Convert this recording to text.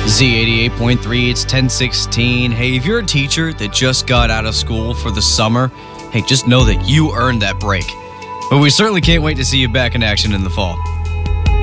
Z88.3, it's 1016. Hey, if you're a teacher that just got out of school for the summer, hey, just know that you earned that break. But we certainly can't wait to see you back in action in the fall.